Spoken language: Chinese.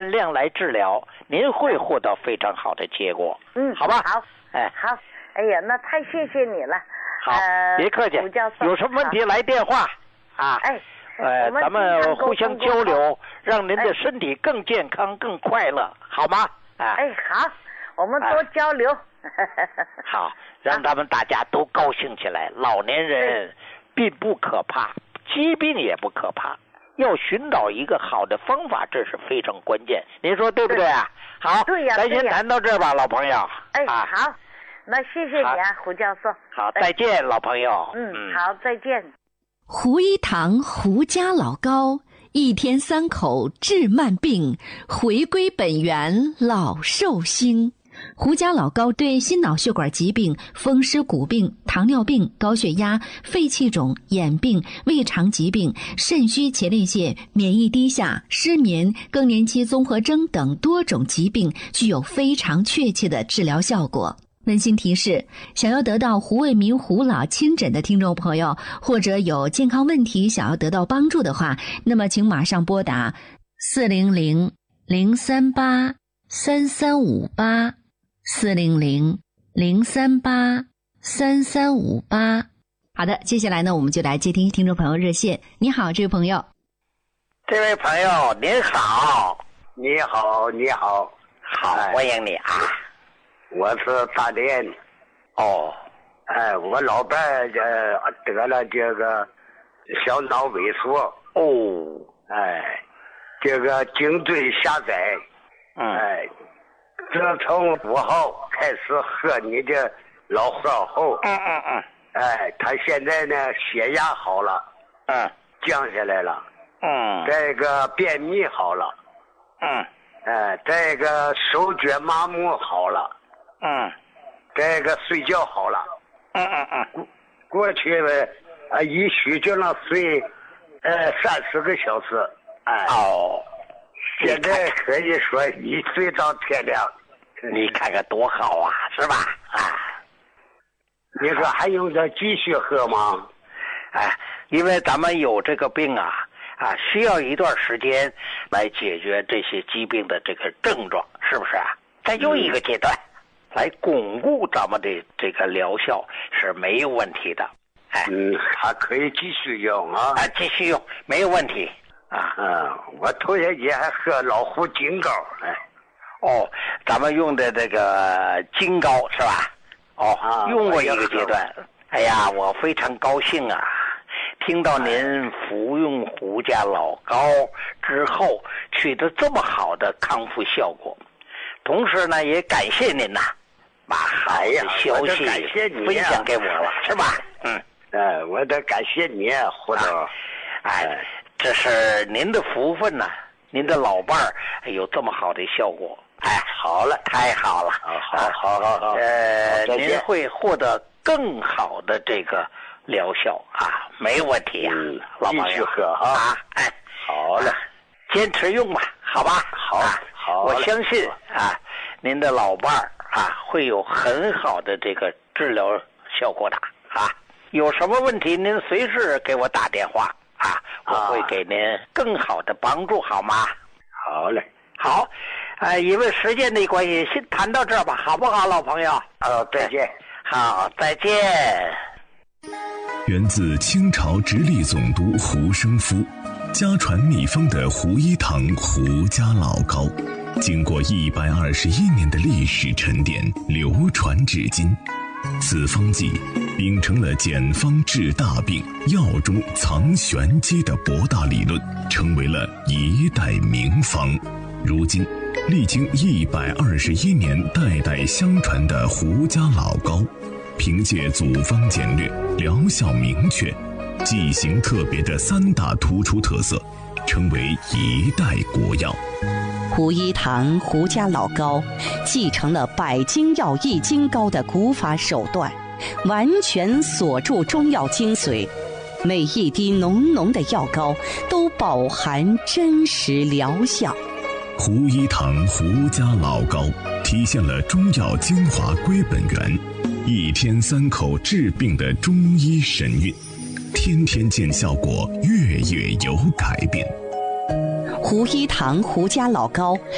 按量来治疗，您会获得非常好的结果。好吧？ 好，好。哎呀，那太谢谢你了。 好，别客气。有什么问题来电话啊？咱们互相交流，让您的身体更健康、更快乐，好吗？ 好，我们多交流。 好，让他们大家都高兴起来。老年人并不可怕，疾病也不可怕，要寻找一个好的方法，这是非常关键。您说对不对啊？好， 对呀， 咱先谈到这儿吧，老朋友。 好，那谢谢你啊，胡教授。 好，再见，老朋友。 好，再见。 胡一堂胡家老高，一天3口治慢病，回归本源老寿星。胡家老高对心脑血管疾病、风湿骨病、糖尿病、高血压、肺气肿、眼病、胃肠疾病、肾虚前列腺、免疫低下、失眠、更年期综合征等多种疾病具有非常确切的治疗效果。温馨提示，想要得到胡卫民胡老亲诊的听众朋友，或者有健康问题想要得到帮助的话，那么请马上拨打400-038-3358 400-038-3358。好的，接下来呢，我们就来接听听众朋友热线。你好，这位朋友。 这位朋友您好。 你好，你好。 好，欢迎你啊。 我是大连。 我老伴得了这个小脑萎缩。这个颈椎狭窄。自从5号开始喝你的老喝后，他现在呢血压好了，降下来了，这个便秘好了，这个手脚麻木好了，这个睡觉好了，过去一宿就能睡30个小时，现在可以说一睡到天亮。 你看看多好啊，是吧？ 你说还用着继续喝吗？ 因为咱们有这个病需要一段时间来解决这些疾病的这个症状，是不是啊？再用一个阶段来巩固咱们的这个疗效是没有问题的。 还可以继续用继续用没有问题我头些节还喝老虎金膏。 咱们用的这个金膏是吧？用过一个阶段。哎呀，我非常高兴啊！听到您服用胡家老膏之后取得这么好的康复效果，同时呢，也感谢您把好的消息分享给我了，是吧？ 我得感谢你，胡总。 这是您的福分呐！您的老伴儿有这么好的效果。好了，太好了。好。您会获得更好的这个疗效没问题老朋友。 继续喝好了，坚持用吧，好吧？ 好， 我相信您的老伴儿会有很好的这个治疗效果的有什么问题您随时给我打电话我会给您更好的帮助，好吗？ 好嘞。 好，因为时间的关系，先谈到这儿吧，好不好，老朋友？ 再见。 好，再见。 源自清朝直隶总督胡生夫，家传秘方的胡一堂胡家老膏，经过121年的历史沉淀，流传至今。此方剂秉承了简方治大病、药中藏玄机的博大理论，成为了一代名方。如今历经121年代代相传的胡家老膏，凭借组方简略、疗效明确、剂型特别的3大突出特色，成为一代国药。 胡一堂胡家老膏继承了百金药益金膏的古法手段，完全锁住中药精髓，每一滴浓浓的药膏都饱含真实疗效。 胡一堂胡家老膏体现了中药精华归本源，一天3口治病的中医神韵，天天见效果，月月有改变。 胡一堂胡家老膏